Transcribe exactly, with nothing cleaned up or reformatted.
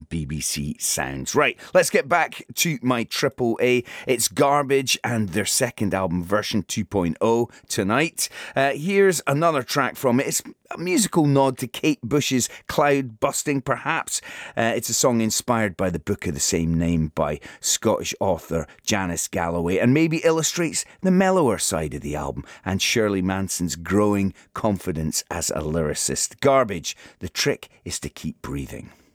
B B C Sounds. Right, let's get back to my triple A. It's Garbage and their second album, version two point oh, tonight. Uh, here's another track from it. It's a musical nod to Kate Bush's Cloud Busting, perhaps. Uh, it's a song inspired by the book of the same name by Scottish author Janice Galloway, and maybe illustrates the mellower side of the album and Shirley Manson's growing confidence as a lyricist. Garbage. The trick is to keep breathing.